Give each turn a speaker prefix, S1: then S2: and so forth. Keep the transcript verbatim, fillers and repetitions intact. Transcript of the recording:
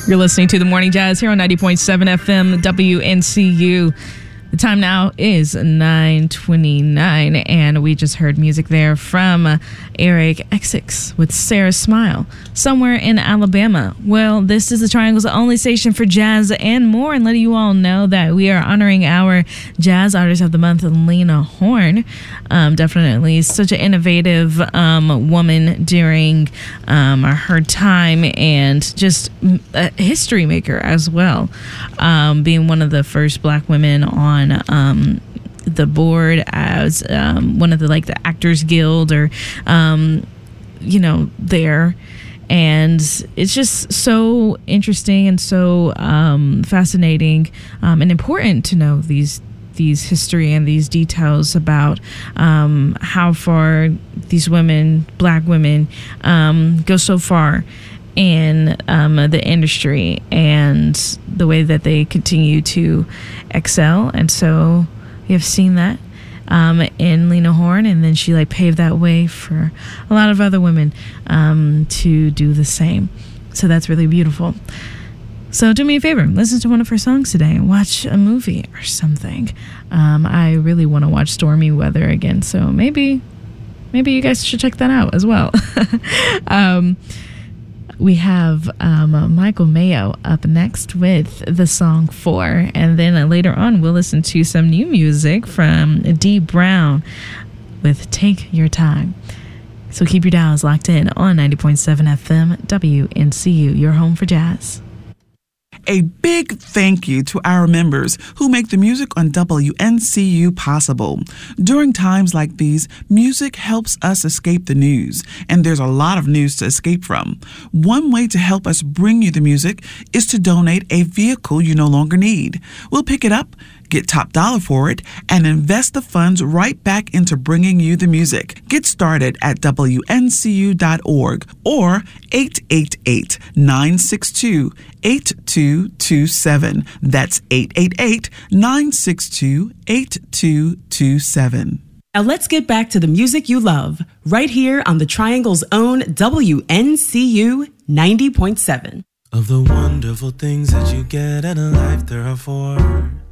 S1: You're listening to The Morning Jazz here on ninety point seven F M W N C U. The time now is nine twenty-nine, and we just heard music there from Eric Essex with Sarah's Smile, Somewhere in Alabama. Well, this is the Triangle's only station for jazz and more, and letting you all know that we are honoring our Jazz Artist of the Month, Lena Horne. Um, definitely such an innovative um, woman during um, her time, and just a history maker as well, um, being one of the first Black women on um the board as um one of the like the Actors Guild or um you know there. And it's just so interesting and so um fascinating um and important to know these these history and these details about um how far these women, Black women, um go so far in um, the industry and the way that they continue to excel. And so we have seen that um, in Lena Horne, and then she like paved that way for a lot of other women um, to do the same. So that's really beautiful. So do me a favor, listen to one of her songs today and watch a movie or something. Um, I really want to watch Stormy Weather again, so maybe maybe you guys should check that out as well. um, We have um, Michael Mayo up next with the song Four. And then uh, later on, we'll listen to some new music from Dee Brown with Take Your Time. So keep your dials locked in on ninety point seven F M W N C U, your home for jazz.
S2: A big thank you to our members who make the music on W N C U possible. During times like these, music helps us escape the news, and there's a lot of news to escape from. One way to help us bring you the music is to donate a vehicle you no longer need. We'll pick it up, get top dollar for it, and invest the funds right back into bringing you the music. Get started at W N C U dot org or eight eight eight, nine six two, eight two two seven. That's eight eight eight, nine six two, eight two two seven.
S3: Now let's get back to the music you love, right here on the Triangle's own W N C U ninety point seven.
S4: Of the wonderful things that you get out of life, there are four.